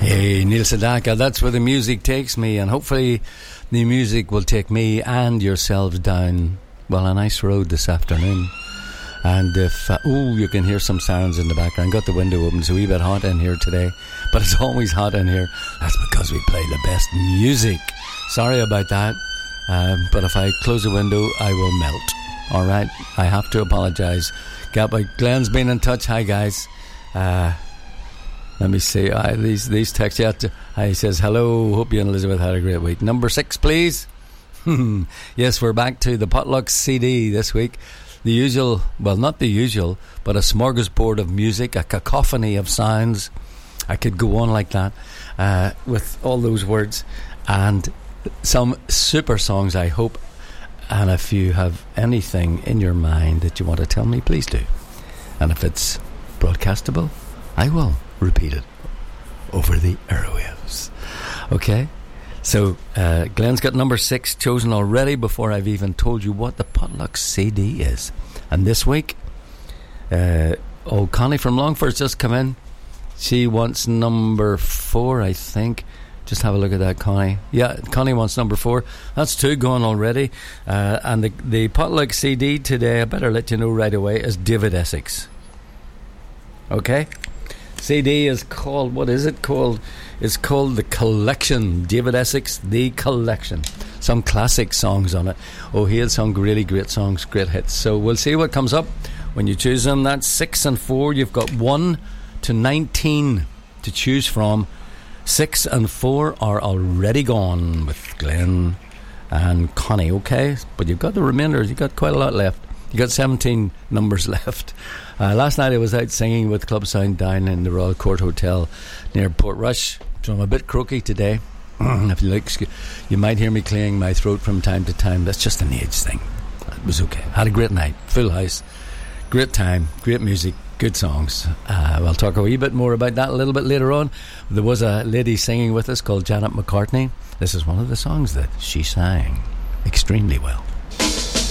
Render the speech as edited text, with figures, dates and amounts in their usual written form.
Hey, Neil Sedaka, that's where the music takes me, and hopefully the music will take me and yourselves down, well, a nice road this afternoon. And if, you can hear some sounds in the background. Got the window open, it's a wee bit hot in here today, but it's always hot in here. That's because we play the best music. Sorry about that, but if I close the window, I will melt. Alright, I have to apologise. Glenn's been in touch. Hi, guys. Let me see. These texts yet. He says, hello, hope you and Elizabeth had a great week. Number 6, please. Yes, we're back to the Potluck CD this week. The usual, well, not the usual, but a smorgasbord of music, a cacophony of sounds. I could go on like that with all those words. And some super songs, I hope. And if you have anything in your mind that you want to tell me, please do. And if it's broadcastable, I will repeat it over the airwaves. Okay? So, Glenn's got number 6 chosen already before I've even told you what the Potluck CD is. And this week, Connie from Longford's just come in. She wants number 4, I think. Just have a look at that, Connie. Yeah, Connie wants number 4. That's 2 gone already. And the Potluck CD today, I better let you know right away, is David Essex. Okay? CD is called, what is it called? It's called The Collection. David Essex, The Collection. Some classic songs on it. Oh, he had some really great songs, great hits. So we'll see what comes up when you choose them. That's 6 and 4. You've got 1 to 19 to choose from. 6 and 4 are already gone with Glenn and Connie, okay? But you've got the remainder. You've got quite a lot left. You got 17 numbers left. Last night I was out singing with Club Sound down in the Royal Court Hotel near Portrush. So I'm a bit croaky today. If you like, you might hear me clearing my throat from time to time. That's just an age thing. It was okay. Had a great night. Full house. Great time. Great music. Good songs. We'll talk a wee bit more about that a little bit later on. There was a lady singing with us called Janet McCartney. This is one of the songs that she sang extremely well.